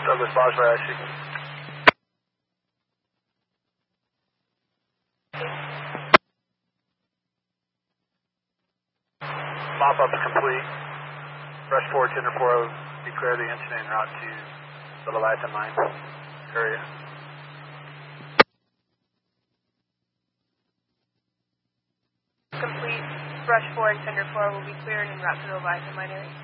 Douglas Bosch by IC. Mop-up is complete. Rush 4, Tender 4, will declare the incident en route to the Leviathan mine area. Complete. Brush 4 and Tender 4 will be cleared en route to the Leviathan mine area.